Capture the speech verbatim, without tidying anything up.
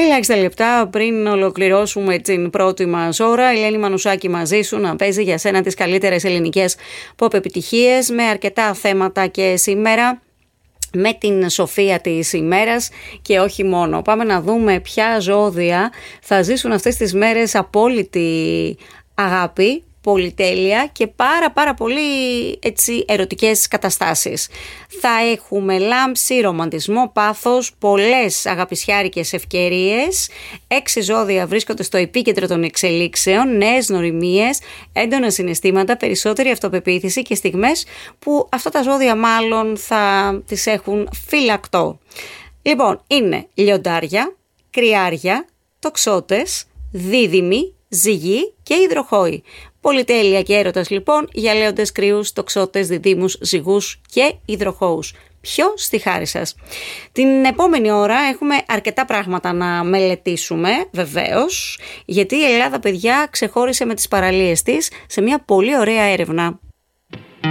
Ελάχιστα λεπτά πριν ολοκληρώσουμε την πρώτη μας ώρα, η Ελένη Μανουσάκη μαζί σου να παίζει για σένα τις καλύτερες ελληνικές pop επιτυχίες με αρκετά θέματα και σήμερα με την σοφία της ημέρας και όχι μόνο. Πάμε να δούμε ποια ζώδια θα ζήσουν αυτές τις μέρες απόλυτη αγάπη, πολυτέλεια και πάρα πάρα πολύ έτσι ερωτικές καταστάσεις. Θα έχουμε λάμψη, ρομαντισμό, πάθος, πολλές αγαπησιάρικες ευκαιρίες. Έξι ζώδια βρίσκονται στο επίκεντρο των εξελίξεων, νέες νοημίες, έντονα συναισθήματα, περισσότερη αυτοπεποίθηση και στιγμές που αυτά τα ζώδια μάλλον θα τις έχουν φυλακτό. Λοιπόν, είναι λιοντάρια, κρυάρια, τοξότες, δίδυμοι, ζυγοί και υδροχόοι. Πολυτέλεια και έρωτας λοιπόν για λέοντες, κρυούς, τοξότες, διδύμους, ζυγούς και υδροχόους. Ποιο στη χάρη σας. Την επόμενη ώρα έχουμε αρκετά πράγματα να μελετήσουμε, βεβαίως, γιατί η Ελλάδα, παιδιά, ξεχώρισε με τις παραλίες της σε μια πολύ ωραία έρευνα.